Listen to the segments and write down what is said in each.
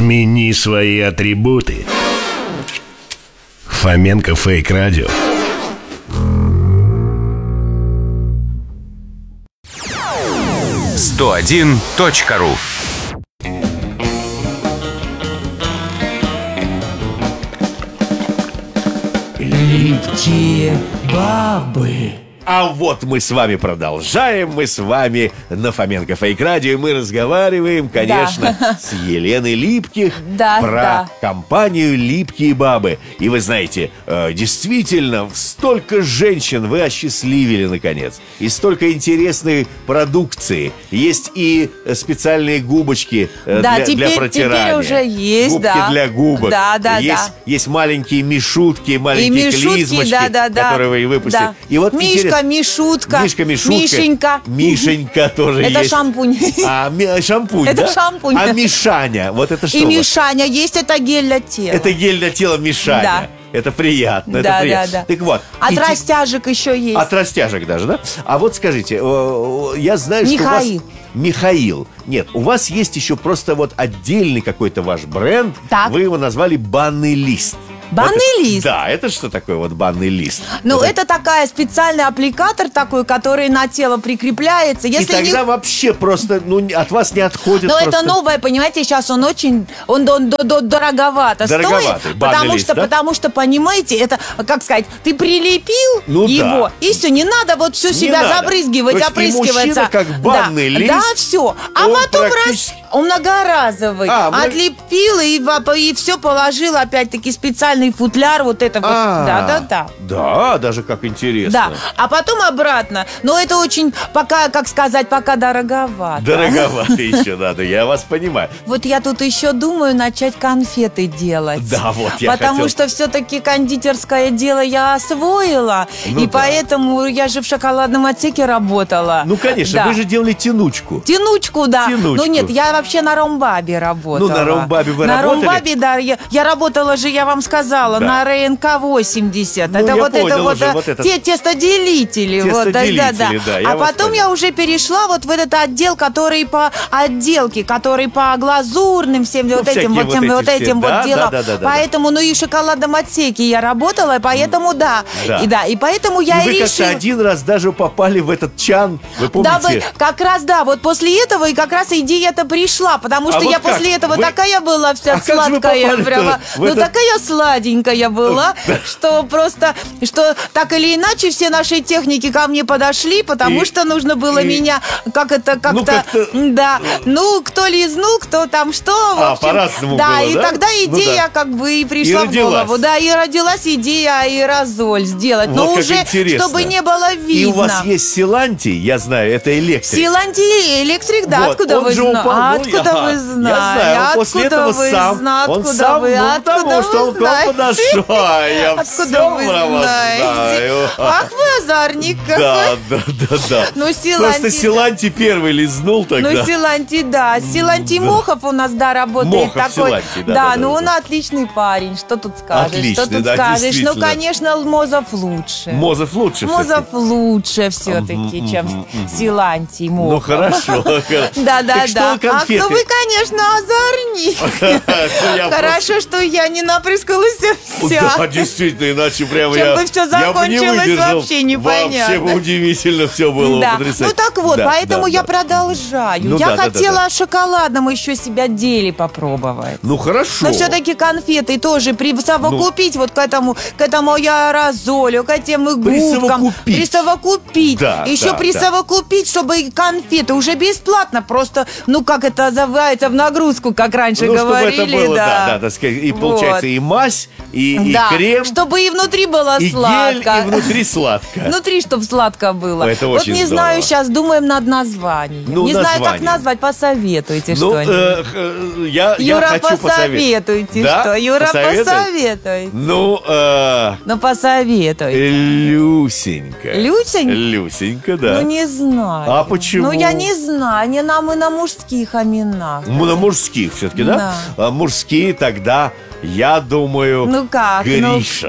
Смени свои атрибуты. Фоменко Фейк Радио. «101.ру». Липкие бабы. А вот мы с вами продолжаем, мы с вами на Фоменко Фейк Радио. Мы разговариваем, конечно, с Еленой Липких про компанию «Липкие бабы». И вы знаете, действительно, столько женщин вы осчастливили, наконец. И столько интересной продукции. Есть и специальные губочки для протирания. Теперь уже есть, губки для губок. Есть маленькие мишутки, маленькие клизмочки, которые вы выпустили. Да. И вот Мишка-мишутка. Мишка-мишутка. Мишенька тоже это есть. Это шампунь. Шампунь, это да? шампунь. А Мишаня, вот это что? И Мишаня есть, это гель для тела. Это гель для тела Мишаня. Да. Это приятно, это приятно. Да. Так вот. От растяжек еще есть. От растяжек даже, да? А вот скажите, я знаю, что у вас... Михаил. Нет, у вас есть еще просто вот отдельный какой-то ваш бренд. Так. Вы его назвали «Банный лист». Банный лист? Да, это что такое вот банный лист? Ну, это такая специальный аппликатор такой, который на тело прикрепляется. Если и тогда вообще просто, от вас не отходит. Но это новое, понимаете, сейчас он очень, он дороговато стоит. Потому что, понимаете, это, как сказать, ты прилепил его, и все, не надо вот всю себя забрызгивать, опрыскиваться. Как банный лист. Да, все. А потом он многоразовый. Отлепил и все положил, опять-таки, специальный футляр, вот это вот. Да, даже как интересно. Да, а потом обратно. Но это очень, пока дороговато. Дороговато еще надо, я вас понимаю. Вот я тут еще думаю начать конфеты делать. Да, вот я Потому что все-таки кондитерское дело я освоила. Поэтому я же в шоколадном отсеке работала. Ну, конечно, вы же делали тянучку. Тянучку, да. Ну, нет, я вообще на Ромбабе работала. Ну, на Ромбабе вы работали? На Ромбабе, да. Я работала же, я вам сказала, на РНК-80. Ну, это я вот понял это вот это. Те тестоделители. А потом я уже перешла вот в этот отдел, который по отделке, который по глазурным всем вот этим делам. Поэтому, и в шоколадном отсеке я работала, поэтому И поэтому я и решила. Вы как-то один раз даже попали в этот чан, вы помните? Да, как раз, вот после этого и как раз идея-то пришла, потому что я после этого такая была вся сладкая, прямо, такая сладенькая была, что просто, что так или иначе все наши техники ко мне подошли, потому что нужно было меня как-то, кто лизнул, кто там что, в общем. По-разному было, и тогда идея как бы и пришла в голову. Да, и родилась идея аэрозоль сделать, но уже, чтобы не было видно. И у вас есть Силантий, я знаю, это электрик. Силантий электрик, да, откуда вы знаете? Откуда вы знаете? Я знаю, после этого он сам, потому что он к вам подошел. Я все про вас знаю. Ах, вы озорник какой. Да. Просто Силантий первый лизнул тогда. Силантий, да. Силантий Мохов у нас, работает такой. Да, он отличный парень, что тут скажешь? Отличный, да, действительно. Конечно, Мозов лучше. Мозов лучше все-таки, чем Силантий Мохов. Ну, хорошо. Да. А кто вы, конечно, озорник. Хорошо, что я не напрыскалась вся. Да, действительно, иначе прямо я бы все закончилось вообще непонятно. Вообще бы удивительно все было, потрясающе. Ну так вот, поэтому я продолжаю. Я хотела в шоколадном еще себя деле попробовать. Ну хорошо. Но все-таки конфеты тоже присовокупить вот к этому аэрозолю, к этим губкам. Присовокупить. Еще присовокупить, чтобы конфеты уже бесплатно, просто, как это называется, в нагрузку, как раньше говорили. Чтобы это было, так сказать, и получается и мазь, и крем. Чтобы и внутри было сладко. И внутри сладко. Внутри, чтобы сладко было. Это очень не знаю, сейчас думаем над названием. Не знаю, как назвать, посоветуйте что-нибудь. Я хочу посоветовать. Посоветуйте что. Юра, посоветуй. Посоветуйте. Люсенька. Люсенька, да. Не знаю. А почему? Я не знаю. Мы на мужских именах. На мужских все-таки, да? Мужские тогда, я думаю, Гриша.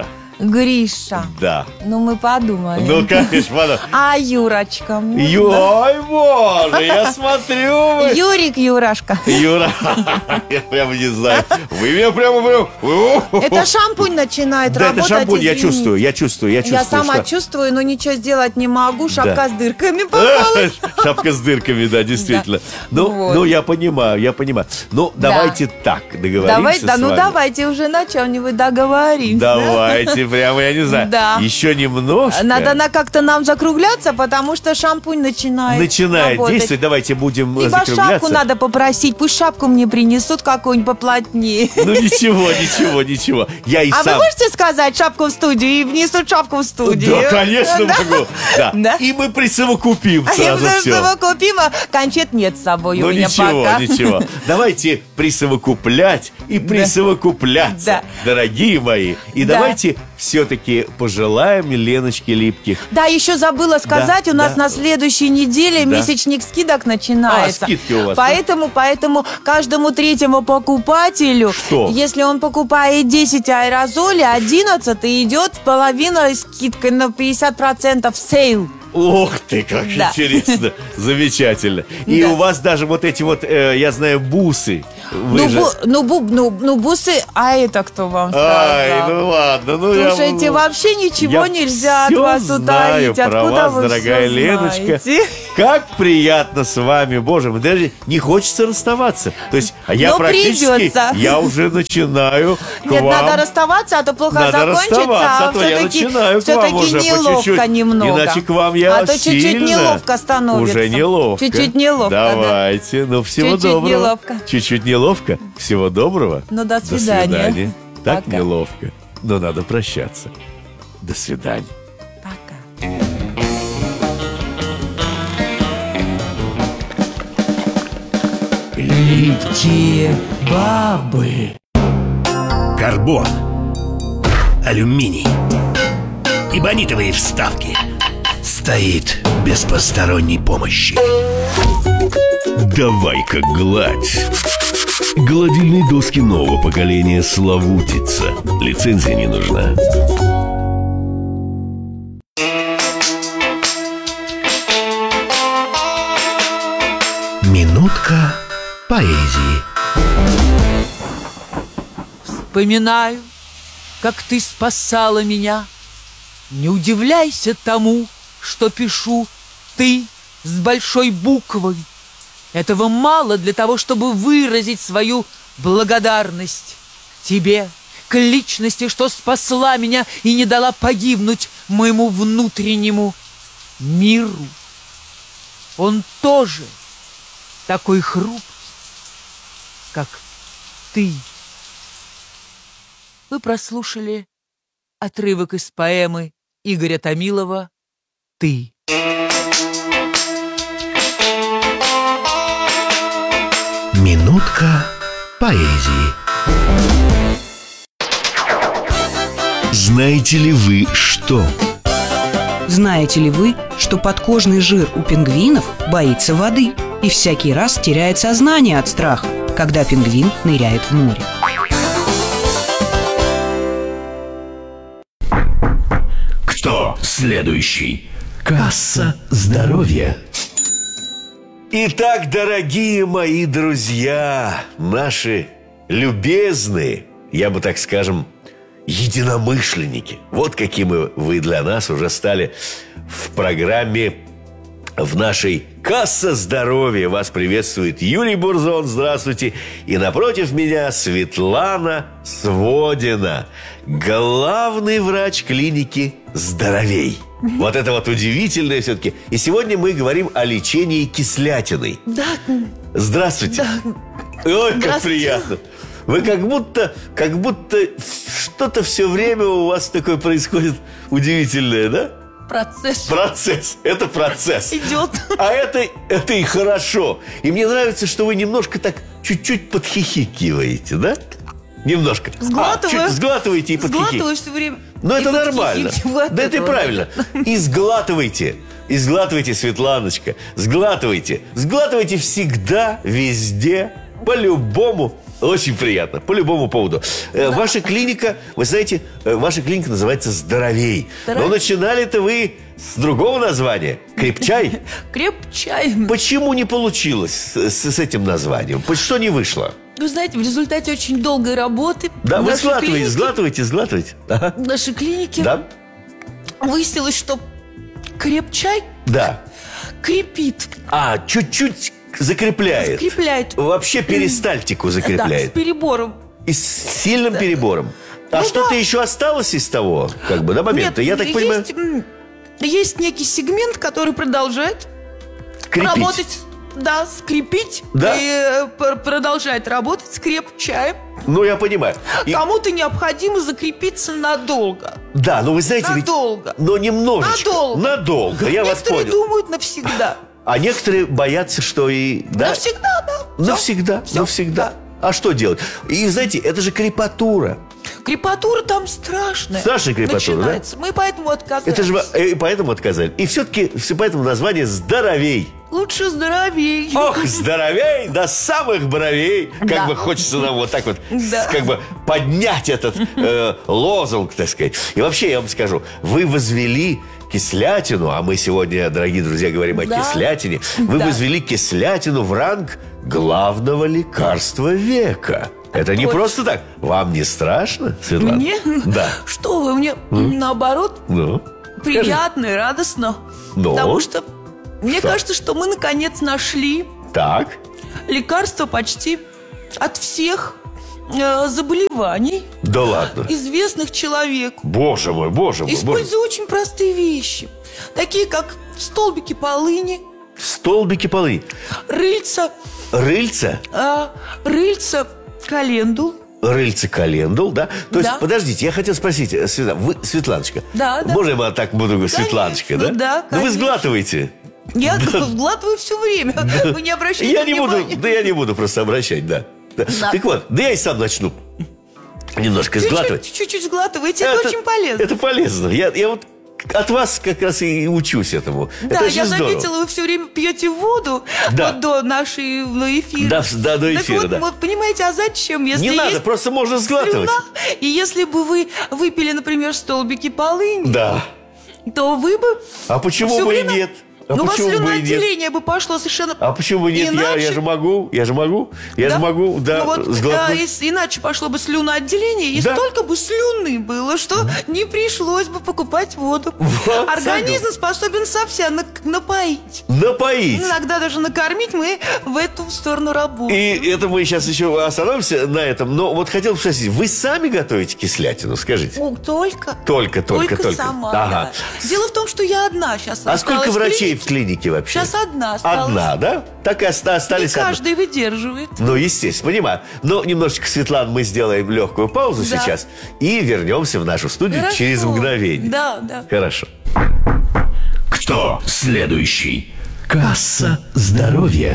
Гриша. Да. Ну, мы подумаем. Ну, конечно, подумаем. А Юрочка? Ой, боже, я смотрю. Юрик, Юрашка. Юра, я прямо не знаю. Вы меня прямо... Это шампунь начинает работать. Да, это шампунь, я чувствую. Я сама чувствую, но ничего сделать не могу. Шапка с дырками попалась. Шапка с дырками, да, действительно. Ну, я понимаю. Ну, давайте так договоримся с вами. Давайте уже на чем-нибудь договоримся. Давайте, прямо, я не знаю. Да. Еще немножко. Надо как-то нам закругляться, потому что шампунь начинает работать. Действовать. Давайте будем Либо закругляться. шапку надо попросить, пусть шапку мне принесут какую-нибудь поплотнее. Ну ничего. Я и сам... вы можете сказать шапку в студию и внесут шапку в студию? Да, конечно могу. Да. И мы присовокупим сразу все. Присовокупим, а конфет нет с собой у меня пока. Ничего. Давайте присовокуплять и присовокупляться, дорогие мои. И давайте все-таки пожелаем Леночке Липких. Да, еще забыла сказать, у нас на следующей неделе месячник скидок начинается. Скидки у вас. Поэтому каждому третьему покупателю, если он покупает 10 аэрозолей, 11 идет половина скидкой на 50% сейл. Ох ты, как интересно, замечательно. И у вас даже вот эти вот, я знаю, бусы. Бусы, а это кто вам сказал? Ай, ну ладно. Слушайте, вообще ничего нельзя от вас утаить. Откуда вы дорогая Леночка. Как приятно с вами, боже мой, даже не хочется расставаться. То есть я практически, я уже начинаю к вам. Нет, надо расставаться, а то плохо закончится. А то я начинаю к вам уже по чуть-чуть. Немного. Иначе к вам я а то чуть-чуть неловко становится. Уже неловко. Чуть-чуть неловко. Давайте, всего доброго. Неловко. Чуть-чуть неловко. Всего доброго. Ну, до свидания. Так неловко. Но надо прощаться. До свидания. Пока. Липкие бабы. Карбон, алюминий, эбонитовые вставки. Стоит без посторонней помощи. Давай-ка гладь. Гладильные доски нового поколения Славутица. Лицензия не нужна. Минутка поэзии. Вспоминаю, как ты спасала меня. Не удивляйся тому, что пишу «ты» с большой буквой. Этого мало для того, чтобы выразить свою благодарность тебе, к личности, что спасла меня и не дала погибнуть моему внутреннему миру. Он тоже такой хрупкий, как ты. Вы прослушали отрывок из поэмы Игоря Томилова «Ты». Минутка поэзии. Знаете ли вы что? Знаете ли вы, что подкожный жир у пингвинов боится воды и всякий раз теряет сознание от страха, когда пингвин ныряет в море? Кто следующий? Касса здоровья. Итак, дорогие мои друзья, наши любезные, я бы так скажем, единомышленники. Вот какими вы для нас уже стали в программе, в нашей «Касса здоровья». Вас приветствует Юрий Бурзон, здравствуйте. И напротив меня Светлана Сводина, главный врач клиники «Здоровей». Вот это вот удивительное все-таки. И сегодня мы говорим о лечении кислятиной. Да. Здравствуйте. Да. Ой, как приятно. Вы как будто что-то все время у вас такое происходит удивительное, да? Процесс. Это процесс. Идет. А это и хорошо. И мне нравится, что вы немножко так чуть-чуть подхихикиваете, да? Немножко. Сглатываю. Сглатываете и подхихикиваете. Сглатываю все время. Ну, это нормально. Да это и правильно. И сглатывайте. Сглатывайте, Светланочка. Сглатывайте. Сглатывайте всегда, везде. по-любому очень приятно, по любому поводу. Ваша клиника, вы знаете, ваша клиника называется «Здоровей». Но начинали-то вы с другого названия. «Крепчай». Крепчай. Почему не получилось с этим названием? Что не вышло? Вы знаете, в результате очень долгой работы вы сглатываете. Ага. В нашей клинике выяснилось, что крепчай крепит. Чуть-чуть закрепляет. Закрепляет. Вообще перистальтику закрепляет. Да, с перебором. И с сильным перебором. Что-то еще осталось из того, до момента? Нет, я так понимаю... Есть некий сегмент, который продолжает работать. Да, скрепить. Да? И продолжает работать с крепчаем. Я понимаю. Кому-то необходимо закрепиться надолго. Да, но вы знаете... Надолго. Но немножечко. Надолго. Я вас понял. Некоторые думают навсегда. А некоторые боятся, что и... Да? Навсегда, да. Навсегда. А что делать? И знаете, это же крепатура. Крепатура там страшная. Страшная крепатура, начинается. Мы поэтому отказались. Это же и поэтому отказали. И все-таки поэтому название «Здоровей». Лучше здоровей. Ох, здоровей до самых бровей. Хочется нам вот так вот поднять этот лозунг, так сказать. И вообще, я вам скажу, вы возвели кислятину, а мы сегодня, дорогие друзья, говорим о кислятине. Вы возвели кислятину в ранг главного лекарства века. Это не просто так. Вам не страшно, Светлана? Мне? Да. Что вы, мне наоборот приятно и радостно. Потому что мне кажется, что мы наконец нашли лекарство почти от всех заболеваний. Да ладно. Известных человеку. Боже мой. Используя очень простые вещи. Такие как столбики полыни. Столбики полыни. Рыльца. Рыльца календул. Рыльце календул, да? То есть, подождите, я хотел спросить, Светланочка. Да. Можно я так буду говорить, Светланочка, да? Да, конечно. Вы сглатываете. Я сглатываю все время. Вы не обращайте внимания. Я не буду просто обращать, да. Так вот, я и сам начну немножко сглатывать. Чуть-чуть сглатываете, это очень полезно. Это полезно. Я вот от вас как раз и учусь этому. Да, это я здорово. заметила, вы все время пьете воду до нашего эфира. Да, до эфира, так вот, понимаете, а зачем? Если не надо, просто можно сглатывать. Слюна, и если бы вы выпили, например, столбики полыни, то вы бы... А почему бы и нет? у вас слюноотделение бы пошло совершенно А почему бы нет? иначе. Я же могу сглотнуть. Иначе пошло бы слюноотделение, и столько бы слюны было, что не пришлось бы покупать воду. Организм способен совсем напоить. Иногда даже накормить. Мы в эту сторону работаем. И это мы сейчас еще остановимся на этом. Но вот хотел бы спросить, вы сами готовите кислятину, скажите? Только сама. Да. Дело в том, что я одна сейчас. А сколько врачей в клинике вообще? Сейчас одна осталась. Одна, да? Так и остались. И каждый выдерживает. Естественно, понимаю. Но немножечко, Светлана, мы сделаем легкую паузу сейчас и вернемся в нашу студию через мгновение. Да. Хорошо. Кто следующий? Касса здоровья.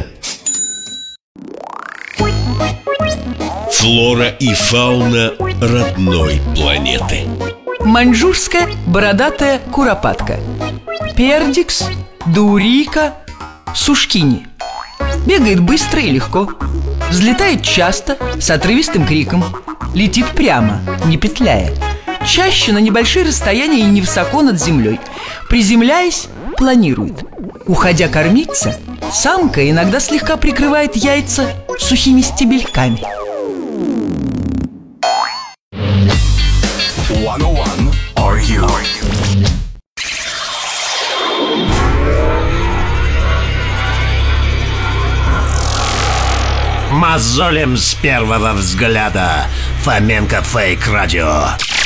Флора и фауна родной планеты. Маньчжурская бородатая куропатка. Пердикс, Даурийка, Сушкини. Бегает быстро и легко. Взлетает часто, с отрывистым криком. Летит прямо, не петляя. Чаще на небольшие расстояния и невысоко над землей. Приземляясь, планирует. Уходя кормиться, самка иногда слегка прикрывает яйца сухими стебельками. 101 Are You? Мозолем с первого взгляда. Фоменко Фейк Радио.